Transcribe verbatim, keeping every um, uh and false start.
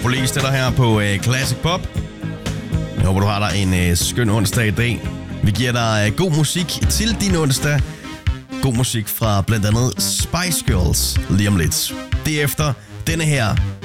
Police, det der her på uh, Classic Pop. Jeg håber, du har dig en uh, skøn onsdag i dag. Vi giver dig uh, god musik til din onsdag. God musik fra blandt andet Spice Girls lige om lidt. Det er efter denne her